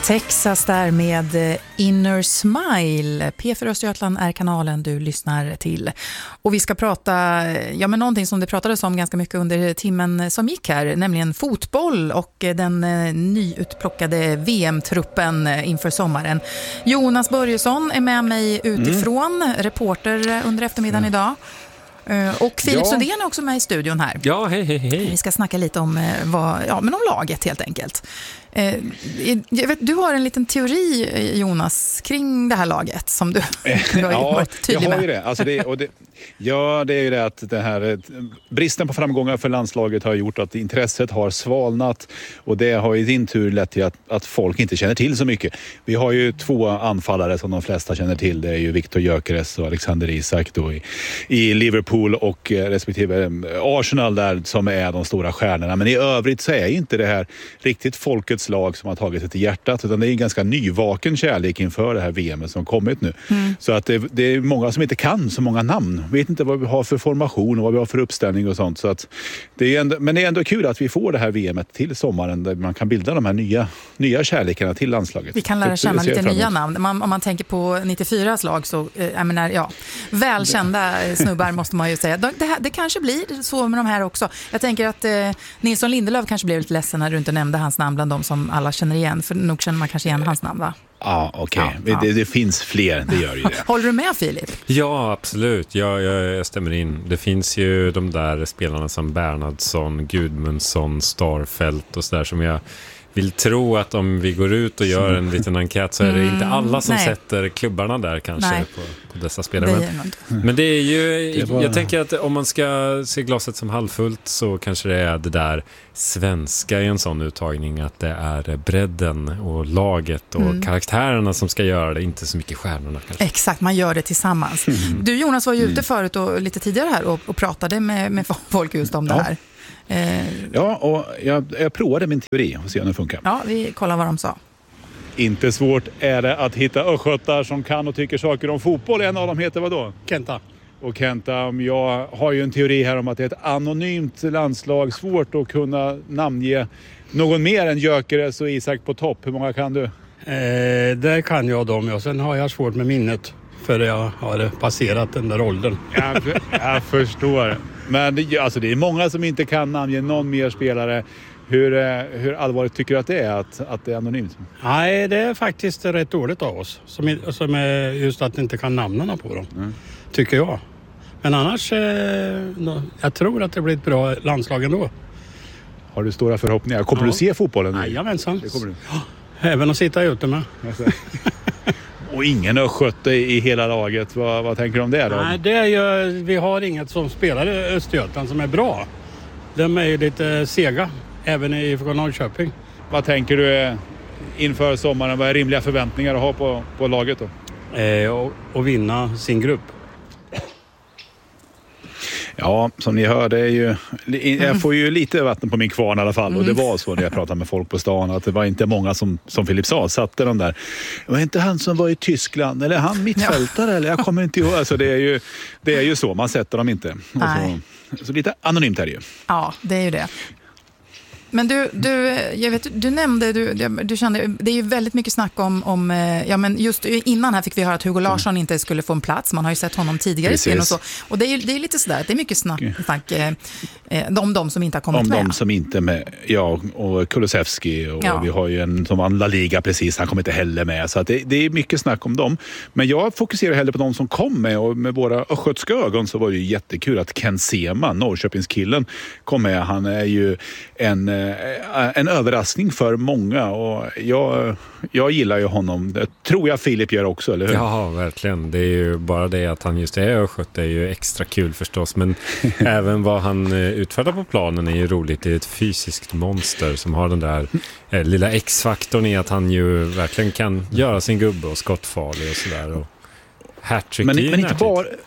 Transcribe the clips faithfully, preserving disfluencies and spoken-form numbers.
Texas där med Inner Smile. P fyra Östergötland är kanalen du lyssnar till. Och vi ska prata, ja men någonting som det pratades om ganska mycket under timmen som gick här, nämligen fotboll och den nyutplockade V M-truppen inför sommaren. Jonas Börjesson är med mig utifrån, mm. reporter under eftermiddagen mm. idag. Och Filip ja. Sundén är också med i studion här. Ja, hej, hej, hej. Vi ska snacka lite om, vad, ja, men om laget helt enkelt. Jag vet, du har en liten teori, Jonas, kring det här laget som du, du har ja, varit tydlig jag har med. Ju det. Alltså det, och det, ja, det är ju det att det här, bristen på framgångar för landslaget har gjort att intresset har svalnat, och det har i sin tur lett till att, att folk inte känner till så mycket. Vi har ju två anfallare som de flesta känner till. Det är ju Viktor Gyökeres och Alexander Isak då i, i Liverpool och respektive Arsenal där, som är de stora stjärnorna. Men i övrigt så är ju inte det här riktigt folkets lag som har tagit det till hjärtat, utan det är en ganska nyvaken kärlek inför det här V M som kommit nu. Mm. Så att det, det är många som inte kan så många namn. Vet inte vad vi har för formation och vad vi har för uppställning och sånt. Så att det är ändå, men det är ändå kul att vi får det här V M:et till sommaren där man kan bilda de här nya, nya kärlekarna till landslaget. Vi kan lära känna lite nya namn. Man, om man tänker på nittiofyras lag så, äh, jag menar, ja, välkända snubbar måste man ju säga. Det, det, här, det kanske blir så med de här också. Jag tänker att eh, Nilsson Lindelöf kanske blev lite ledsen när du inte nämnde hans namn bland de som alla känner igen. För nog känner man kanske igen hans namn, va? Ja, okej. Okay. Ja, det, det finns fler, det gör ju det. Håller du med, Filip? Ja, absolut. Jag, jag, jag stämmer in. Det finns ju de där spelarna som Bernhardsson, Gudmundsson, Starfelt och sådär som jag vill tro att om vi går ut och gör en liten enkät så är det inte alla som Nej. sätter klubbarna där kanske på, på dessa spelare. Det men, men det är ju, det bara... jag tänker att om man ska se glaset som halvfullt så kanske det är det där svenska i en sån uttagning, att det är bredden och laget och mm. karaktärerna som ska göra det, inte så mycket stjärnorna kanske. Exakt, man gör det tillsammans. Mm. Du Jonas var ju ute förut och lite tidigare här och, och pratade med, med folk just om ja. det här. Eh, ja, och jag, jag provade min teori och se om den funkar. Ja, vi kollar vad de sa. Inte svårt är det att hitta östgötar som kan och tycker saker om fotboll. En av dem heter vad då? Kenta. Och Kenta, jag har ju en teori här om att det är ett anonymt landslag. Svårt att kunna namnge någon mer än Gyökeres och Isak på topp. Hur många kan du? Eh, det kan jag dem, ja. Sen har jag svårt med minnet. För jag har passerat den där åldern. Jag, jag förstår. Men det, alltså det är många som inte kan namnge någon mer spelare. Hur, hur allvarligt tycker du att det är att, att det är anonymt? Nej, det är faktiskt rätt dåligt av oss. Som, som är just att inte kan namnen på dem. Mm. Tycker jag. Men annars, eh, jag tror att det blir ett bra landslag ändå. Har du stora förhoppningar? Kommer ja. du se fotbollen nu? Jajamensan. Det kommer du. Ja, även att sitta ute med. Och ingen östgöte i hela laget. Vad, vad tänker du om det då? Nej, det är ju, vi har inget som spelar i Östergötland som är bra. De är ju lite sega, även i Norrköping. Vad tänker du inför sommaren? Vad är rimliga förväntningar att ha på, på laget då? Eh, och, och vinna sin grupp. Ja, som ni hör, det är ju, jag får ju lite vatten på min kvarn i alla fall. Och det var så när jag pratade med folk på stan att det var inte många som, som Filip sa, satte de där. Det var inte han som var i Tyskland, eller han mittfältare, ja. eller jag kommer inte ihåg. Alltså det är ju, det är ju så, man sätter dem inte. Så, så lite anonymt är det ju. Ja, det är ju det. Men du, du, jag vet, du nämnde, du, du kände, det är ju väldigt mycket snack om, om, ja men just innan här fick vi höra att Hugo Larsson mm. inte skulle få en plats. Man har ju sett honom tidigare i spel och så. Och det är ju det är lite sådär, det är mycket snack, snack eh, om de som inte har kommit om med. Om de som inte är med, ja, och Kulusevski och ja. vi har ju en som vann La Liga precis, han kommer inte heller med. Så att det, det är mycket snack om dem. Men jag fokuserar hellre på de som kom med, och med våra östgötska ögon så var det ju jättekul att Ken Sema, Norrköpingskillen, kom med. Han är ju en en överraskning för många, och jag, jag gillar ju honom. Det tror jag Filip gör också, eller hur? Ja, verkligen. Det är ju bara det att han just är östgöt är ju extra kul förstås, men även vad han utför på planen är ju roligt. Det är ett fysiskt monster som har den där eh, lilla X-faktorn i att han ju verkligen kan göra sin gubbe och skottfarlig och sådär, och hattrick men, i men inte bara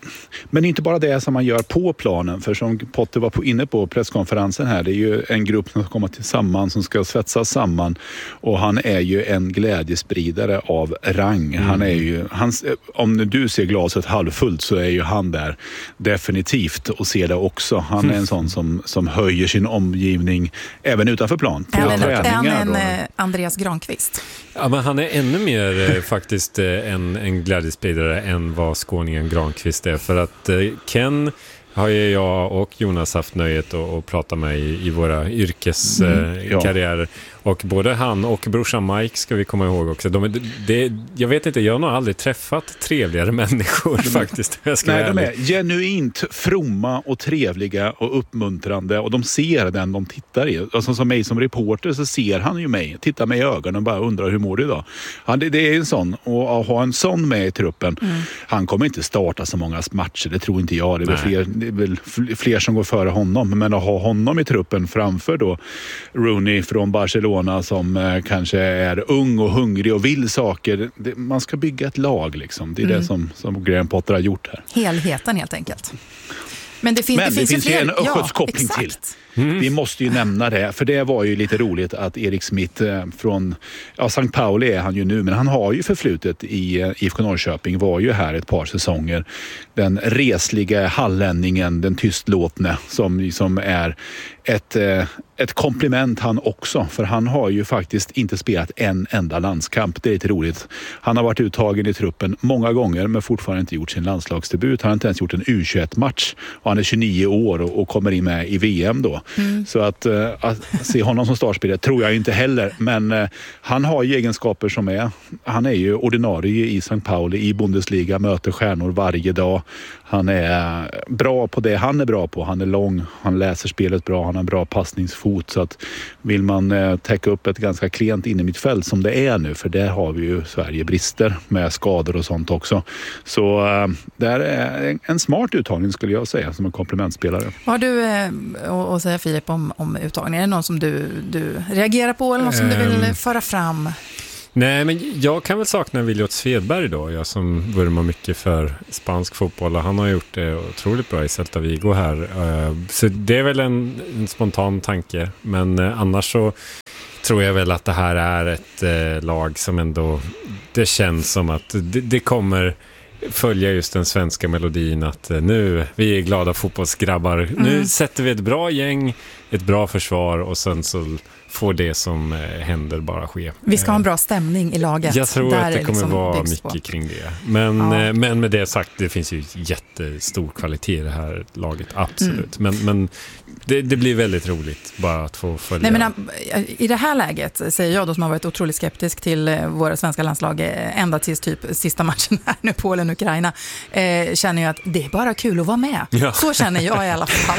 men inte bara det som man gör på planen, för som Potter var på, inne på presskonferensen här, det är ju en grupp som kommer tillsammans, som ska svetsas samman, och han är ju en glädjespridare av rang. Mm. Han är ju, han, om du ser glaset halvfullt så är ju han där definitivt och ser det också. Han är en sån som, som höjer sin omgivning även utanför plan. På även, träningar. Även en Andreas Granqvist. Ja, men han är ännu mer eh, faktiskt eh, en, en glädjespridare än vad skåningen Granqvist är. För att eh, Ken har ju jag och Jonas haft nöjet att, att prata med i, i våra yrkeskarriärer. Mm, ja. Och både han och brorsan Mike ska vi komma ihåg också. De, det, jag vet inte, jag har nog aldrig träffat trevligare människor faktiskt. Jag ska Nej, de är genuint fromma och trevliga och uppmuntrande, och de ser den de tittar i. Alltså, som mig som reporter så ser han ju mig, tittar mig i ögonen och bara undrar hur mår du idag. Han, det, det är en sån, och att ha en sån med i truppen, mm. han kommer inte starta så många matcher, det tror inte jag. Det är väl, fler, det är väl fler som går före honom, men att ha honom i truppen framför då Rooney från Barcelona som eh, kanske är ung och hungrig och vill saker. Det, man ska bygga ett lag liksom. Det är mm. det som, som Graham Potter har gjort här. Helheten helt enkelt. Men det, fin- Men det, det finns, finns ju en ja, östgötskoppling till. Mm. Vi måste ju nämna det, för det var ju lite roligt att Erik Smith eh, från ja, Sankt Pauli är han ju nu, men han har ju förflutet i eh, I F K Norrköping, var ju här ett par säsonger. Den resliga hallänningen, den tystlåtne, som, som är ett, eh, ett komplement han också, för han har ju faktiskt inte spelat en enda landskamp. Det är lite roligt. Han har varit uttagen i truppen många gånger, men fortfarande inte gjort sin landslagsdebut. Han har inte ens gjort en U tjugoett-match, och han är tjugonio år och, och kommer in med i V M då. Mm. Så att, uh, att se honom som startspelare tror jag inte heller, men uh, han har ju egenskaper som är, han är ju ordinarie i Sankt Pauli i Bundesliga, möter stjärnor varje dag. Han är bra på det han är bra på. Han är lång, han läser spelet bra, han har en bra passningsfot, så att vill man uh, täcka upp ett ganska klent inne i mitt fält som det är nu, för där har vi ju Sverige brister med skador och sånt också. Så uh, det är en smart uttagning skulle jag säga, som en komplementspelare. Vad har du uh, att säga, Filip, om, om uttagningen? Är det någon som du, du reagerar på eller någon som du vill föra fram? Nej, men jag kan väl sakna Williot Svedberg då, jag som vurmar mycket för spansk fotboll, och han har gjort det otroligt bra i Celta Vigo här. Så det är väl en, en spontan tanke, men annars så tror jag väl att det här är ett lag som ändå, det känns som att det, det kommer följa just den svenska melodin, att nu, vi är glada fotbollsgrabbar, mm. nu sätter vi ett bra gäng, ett bra försvar, och sen så får det som händer bara ske. Vi ska ha en bra stämning i laget. Jag tror Där att det kommer liksom vara mycket på. Kring det. Men, ja. men med det sagt, det finns ju jättestor kvalitet i det här laget, absolut. Mm. Men, men det, det blir väldigt roligt bara att få följa. Nej, men, i det här läget säger jag då, som har varit otroligt skeptisk till våra svenska landslag ända tills typ sista matchen här nu, Polen-Ukraina, eh, känner jag att det är bara kul att vara med. Ja. Så känner jag i alla fall.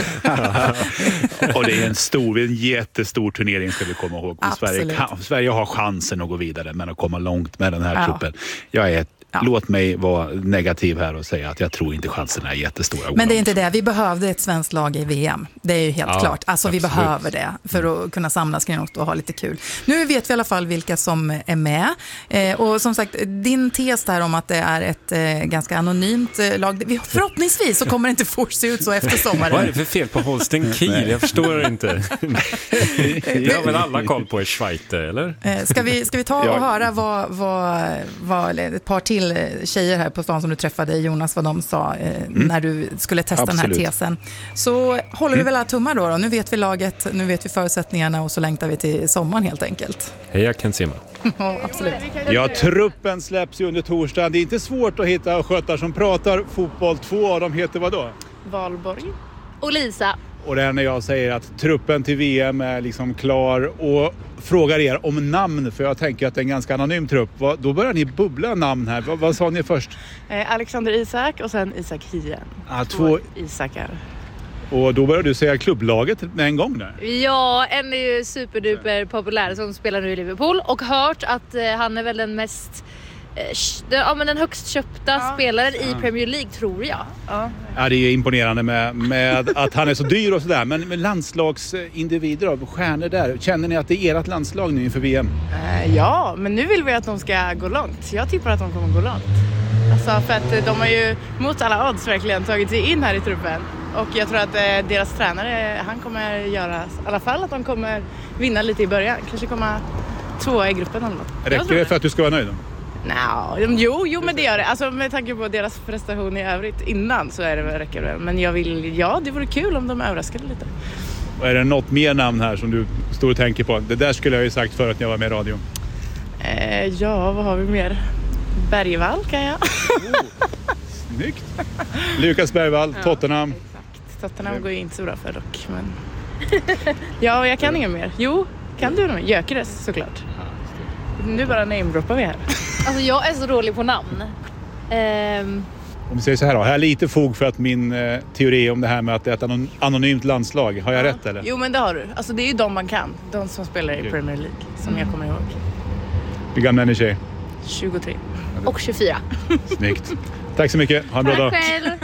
Och det är en stor, en jättestor turnering ska vi komma ihåg. Sverige, kan, Sverige har chansen att gå vidare, men att komma långt med den här ja. truppen. Jag är Ja. Låt mig vara negativ här och säga att jag tror inte chanserna är jättestora. Men det är inte det. Vi behövde ett svenskt lag i V M. Det är ju helt ja, klart. Alltså absolut. Vi behöver det för att kunna samlas kring något och ha lite kul. Nu vet vi i alla fall vilka som är med. Eh, och som sagt, din tes där om att det är ett eh, ganska anonymt eh, lag. Förhoppningsvis så kommer det inte få se ut så efter sommaren. Vad är det för fel på Holsten Kiel? Jag förstår inte. Det har väl alla koll på i Schweiz, eller? Eh, ska, vi, ska vi ta och ja. höra vad, vad, vad ett par till tjejer här på stan som du träffade, Jonas, vad de sa eh, mm. när du skulle testa Absolut. Den här tesen. Så håller mm. vi väl alla tummar då, då. Nu vet vi laget, nu vet vi förutsättningarna, och så längtar vi till sommaren helt enkelt. Hej, jag kan se mig. Ja, absolut. Ja, truppen släpps ju under torsdagen. Det är inte svårt att hitta skötar som pratar fotboll. Två av dem heter vad då? Valborg och Lisa. Och det är när jag säger att truppen till V M är liksom klar, och frågar er om namn, för jag tänker att det är en ganska anonym trupp. Då börjar ni bubbla namn här. Vad, vad sa ni först? Eh, Alexander Isak och sen Isak Hien. Ah, två Isakar. Och då börjar du säga klubblaget med en gång där. Ja, en är ju superduper populär som spelar nu i Liverpool, och hört att eh, han är väl den mest ja, men den högst köpta ja. spelaren i ja. Premier League, tror jag. Ja, ja, det är imponerande med, med att han är så dyr och sådär. Men med landslagsindivider av stjärnor där, känner ni att det är ert landslag nu inför V M? Uh, ja, men nu vill vi att de ska gå långt. Jag tippar att de kommer gå långt. Alltså för att de har ju mot alla odds verkligen tagit sig in här i truppen. Och jag tror att eh, deras tränare, han kommer göra i alla fall att de kommer vinna lite i början. Kanske komma tvåa i gruppen eller något. Räcker det för att du ska vara nöjd då? No, jo, jo, men det gör det. Alltså med tanke på deras prestation i övrigt innan så är det, räcker det. Men jag vill, ja, det vore kul om de överraskade lite. Och är det något mer namn här som du står och tänker på? Det där skulle jag ju sagt förut när jag var med i radio. Eh, ja, vad har vi mer? Bergvall kan jag. Oh, snyggt. Lukas Bergvall, ja, Tottenham. Exakt. Tottenham går ju inte så bra för dock. Men... ja, jag kan inget mer. Jo, kan du något? Gyökeres såklart. Nu bara namedroppar vi här. Alltså jag är så dålig på namn. Um... Om vi säger så här då, har jag lite fog för att min eh, teori om det här med att det är ett anon- anonymt landslag, har jag ja. rätt eller? Jo men det har du, alltså det är ju de man kan, de som spelar i Premier League som mm. jag kommer ihåg. Hur gamla är ni tjej? tjugotre. Och tjugofyra. Snyggt. Tack så mycket, ha en bra dag. Tack själv.